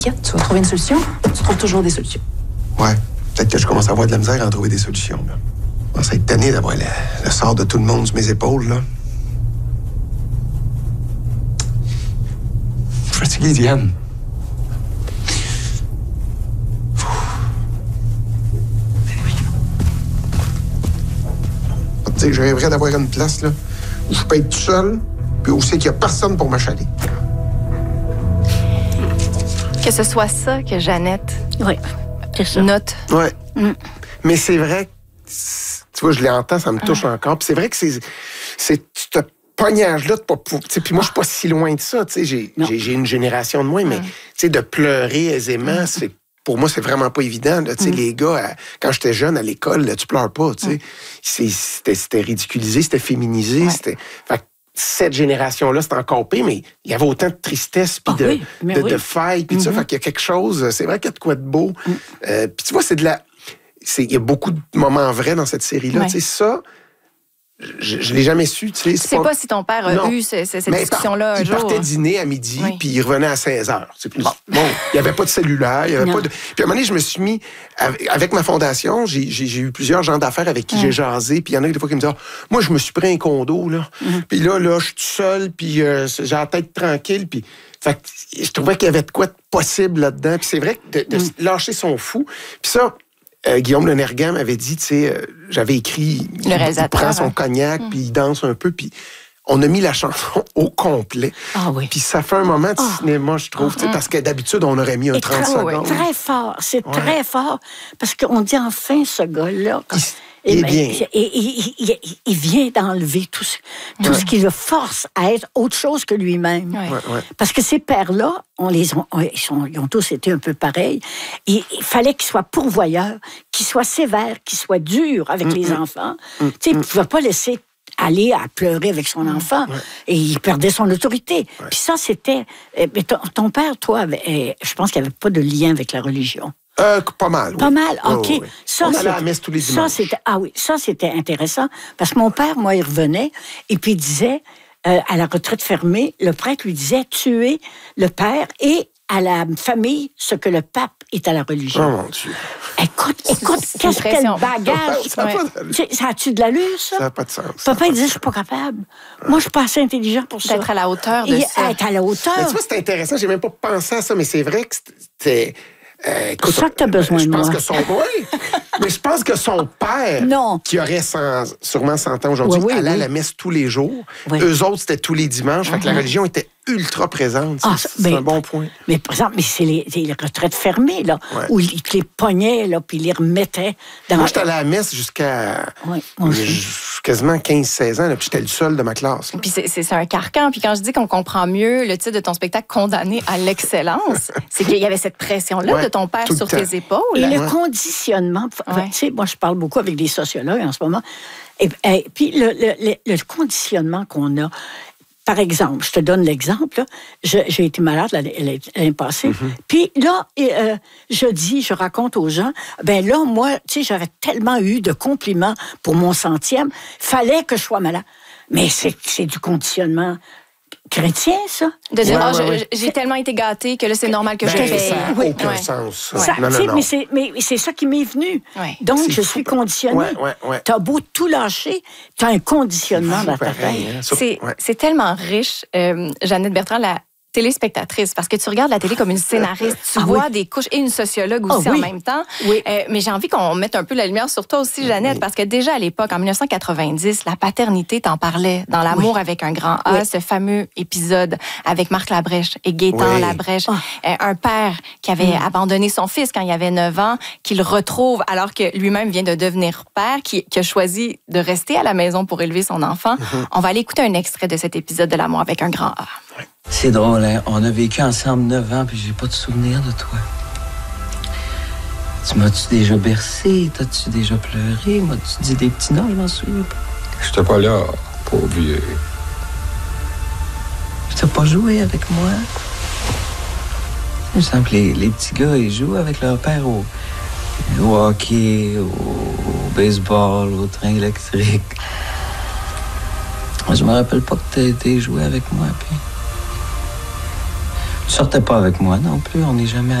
Tu vas trouver une solution. Tu trouves toujours des solutions. Ouais. Peut-être que je commence à avoir de la misère à en trouver des solutions, là. Je commence à être tanné d'avoir le sort de tout le monde sur mes épaules, là. Je suis fatigué, Diane. Tu sais que je rêverais d'avoir une place, là, où je peux être tout seul, puis où c'est qu'il n'y a personne pour m'achaler. Que ce soit ça que Jeannette note. Oui. Mais c'est vrai, tu vois, je l'entends, ça me touche encore. Puis c'est vrai que c'est ce pognage-là de pas pouvoir. Puis moi, je suis pas si loin de ça. J'ai une génération de moins, mais de pleurer aisément, pour moi, c'est vraiment pas évident. Là, les gars, quand j'étais jeune à l'école, là, tu pleures pas. C'était ridiculisé, c'était féminisé. Fait que cette génération-là, c'est encore pire, mais il y avait autant de tristesse puis de failles. Puis ça, fait qu'il y a quelque chose, c'est vrai qu'il y a de quoi de beau. Puis tu vois, il y a beaucoup de moments vrais dans cette série-là. Ça, je l'ai jamais su. Tu sais pas si ton père a eu cette discussion-là un jour. Il partait dîner à midi, puis il revenait à 16h. Bon, il n'y avait pas de cellulaire, il y avait pas de... Puis à un moment donné, je me suis mis... Avec ma fondation, j'ai eu plusieurs gens d'affaires avec qui j'ai jasé, puis il y en a des fois qui me disaient « Moi, je me suis pris un condo, là. Puis là, je suis tout seul, puis j'ai la tête tranquille, puis... » Fait que je trouvais qu'il y avait de quoi de possible là-dedans. Puis c'est vrai que de lâcher son fou. Puis ça... Guillaume Le Nergan m'avait dit, tu sais, j'avais écrit, il prend son cognac, puis il danse un peu, puis on a mis la chanson au complet. Ah oui. Puis ça fait un moment de cinéma, je trouve, parce que d'habitude, on aurait mis un 30 secondes. Très fort, c'est très fort, parce qu'on dit enfin, ce gars-là... Il vient d'enlever tout ce qui le force à être autre chose que lui-même. Parce que ces pères-là, ils ont tous été un peu pareils. Il fallait qu'ils soient pourvoyeurs, qu'ils soient sévères, qu'ils soient durs avec les enfants. Tu sais, il ne pouvait pas laisser aller à pleurer avec son enfant. Et il perdait son autorité. Puis ça, c'était... Mais ton père, toi, je pense qu'il n'y avait pas de lien avec la religion. Pas mal. Pas mal, OK. Oui. Ça, on allait à la messe tous les dimanches. Ça, c'était intéressant. Parce que mon père, moi, il revenait et puis il disait, à la retraite fermée, le prêtre lui disait, tuer le père et à la famille ce que le pape est à la religion. Oh mon Dieu. Écoute, qu'est-ce quel bagage. Ça a-tu de l'allure, ça? Ça n'a pas de sens. Papa, il disait, je suis pas capable. Moi, je suis pas assez intelligent pour ça. Être à la hauteur de ça. Être à la hauteur. Mais tu vois, c'est intéressant. J'ai même pas pensé à ça, mais c'est vrai que c'était... C'est ça que tu as besoin de moi. Mais je pense que son père, qui aurait sûrement 100 ans aujourd'hui, allait à la messe tous les jours. Eux autres, c'était tous les dimanches. Fait que la religion était ultra présente. C'est un bon point. Mais par exemple, c'est les retraites fermées, là, où ils les pognaient, là, puis ils les remettaient dans... Moi, j'étais allé à la messe jusqu'à quasiment 15-16 ans, là, puis j'étais le seul de ma classe. Puis c'est un carcan. Puis quand je dis qu'on comprend mieux le titre de ton spectacle Condamné à l'excellence, c'est qu'il y avait cette pression-là de ton père sur tes épaules. Et le conditionnement... Tu sais, moi, je parle beaucoup avec des sociologues en ce moment. Et puis le conditionnement qu'on a... Par exemple, je te donne l'exemple. J'ai été malade l'année passée. Puis là, je raconte aux gens, ben là, moi, tu sais, j'avais tellement eu de compliments pour mon 100e, fallait que je sois malade. Mais c'est du conditionnement chrétien, ça. De dire, j'ai tellement été gâtée que là, c'est normal que je paye. Ça n'a aucun sens. Non. Mais c'est ça qui m'est venu. Donc, je suis conditionnée. T'as beau tout lâcher, t'as un conditionnement dans ta tête. C'est tellement riche. Jeannette Bertrand, la téléspectatrice, parce que tu regardes la télé comme une scénariste. Tu vois des couches et une sociologue aussi en même temps. Mais j'ai envie qu'on mette un peu la lumière sur toi aussi, Jeannette, parce que déjà à l'époque, en 1990, la paternité t'en parlait dans L'amour avec un grand A, ce fameux épisode avec Marc Labrèche et Gaétan Labrèche. Un père qui avait abandonné son fils quand il avait 9 ans, qu'il retrouve alors que lui-même vient de devenir père, qui a choisi de rester à la maison pour élever son enfant. On va aller écouter un extrait de cet épisode de L'amour avec un grand A. C'est drôle, hein? On a vécu ensemble 9 ans, puis j'ai pas de souvenir de toi. Tu m'as-tu déjà bercé? T'as-tu déjà pleuré? M'as-tu dit des petits noms? Je m'en souviens pas. J'étais pas là, pauvre vieux. T'as pas joué avec moi? Il me semble que les petits gars, ils jouent avec leur père au hockey, au baseball, au train électrique. Je me rappelle pas que t'as été jouer avec moi, puis... Tu sortais pas avec moi non plus, on n'est jamais